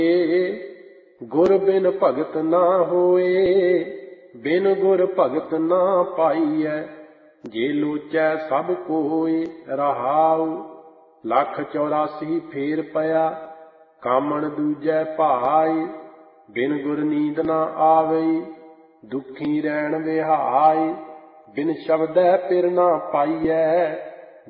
ਗੁਰ ਬਿਨ ਭਗਤ ਨਾ ਹੋਏ, ਬਿਨ ਗੁਰ ਭਗਤ ਨਾ ਪਾਈਐ। ਜੇ ਲੋਚੈ ਸਭ ਕੋਇ ਰਹਾਉ, 184 ਫੇਰ ਪਿਆ ਕਾਮਣ ਦੂਜੈ ਭਾਈ। ਬਿਨ ਗੁਰ ਨੀਂਦ ਨਾ ਆਵਈ, ਦੁਖੀ ਰਹਿਣ ਵਿਹਾਈ। ਬਿਨ ਸ਼ਬਦੈ ਪਿਰ ਨਾ ਪਾਈਐ,